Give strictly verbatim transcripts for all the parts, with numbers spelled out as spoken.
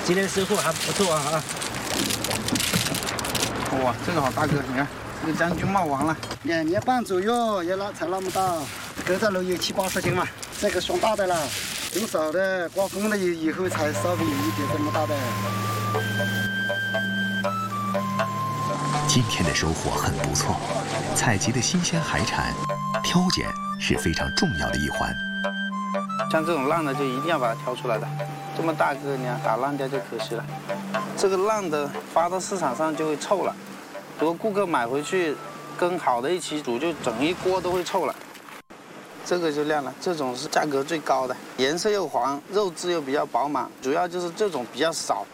今天收获还不错啊！ 哇，这个好大个，你看这个将军帽完了， 两年半左右也那才那么大，狗爪螺有七八十斤嘛，这个算大的了。种少的刮风了以以后才稍微有一点这么大的。 今天的收获很不错，采集的新鲜海产，挑拣是非常重要的一环。 像这种烂的就一定要把它挑出来的，这么大个，你看打烂掉就可惜了。这个烂的发到市场上就会臭了，如果顾客买回去跟好的一起煮，就整一锅都会臭了。这个就亮了，这种是价格最高的，颜色又黄，肉质又比较饱满，主要就是这种比较少。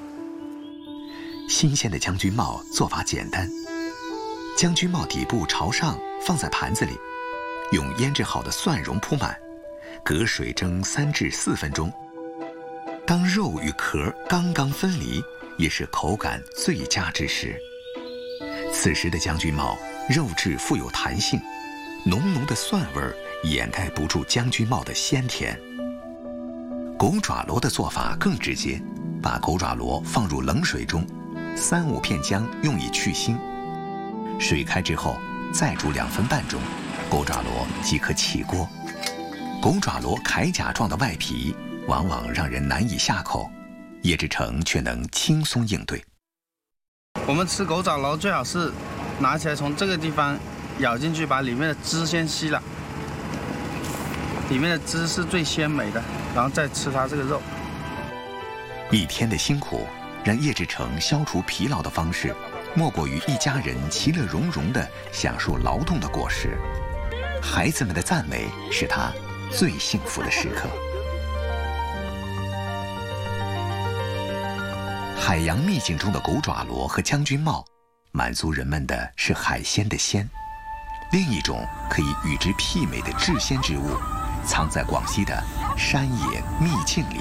新鲜的将军帽做法简单，将军帽底部朝上放在盘子里，用腌制好的蒜蓉铺满，隔水蒸三至四分钟。当肉与壳刚刚分离，也是口感最佳之时。此时的将军帽肉质富有弹性，浓浓的蒜味儿掩盖不住将军帽的鲜甜。狗爪螺的做法更直接，把狗爪螺放入冷水中，三五片姜用以去腥。水开之后，再煮两分半钟，狗爪螺即可起锅。狗爪螺铠甲状的外皮往往让人难以下口，叶志成却能轻松应对。 我们吃狗爪螺最好是拿起来从这个地方咬进去，把里面的汁先吸了，里面的汁是最鲜美的，然后再吃它这个肉。 一天的辛苦让叶志成消除疲劳的方式，莫过于一家人其乐融融地享受劳动的果实。孩子们的赞美是他最幸福的时刻。海洋秘境中的狗爪螺和将军帽，满足人们的是海鲜的鲜。另一种可以与之媲美的至鲜之物，藏在广西的山野秘境里。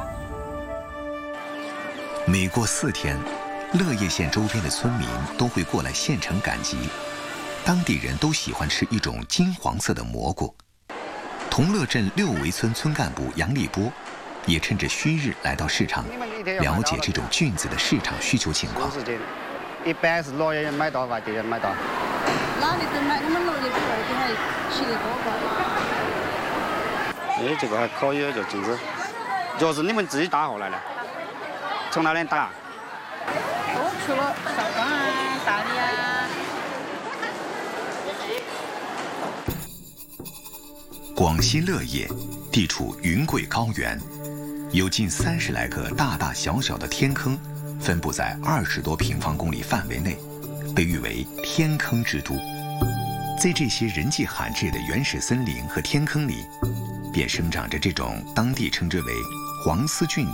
每过四天，乐业县周边的村民都会过来县城赶集。当地人都喜欢吃一种金黄色的蘑菇。同乐镇六围村村干部杨立波也趁着虚日来到市场，了解这种菌子的市场需求情况。 一般是六月买到吧，就要买到。 哪里都买，我们六月份就还吃得多高。哎，这个还可以，这菌子，就是你们自己打回来的，从哪里打？ 我去了绍兴啊、大理啊。 广西乐业地处云贵高原，有近三十来个大大小小的天坑，分布在二十多平方公里范围内，被誉为天坑之都。在这些人迹罕至的原始森林和天坑里，便生长着这种当地称之为黄丝菌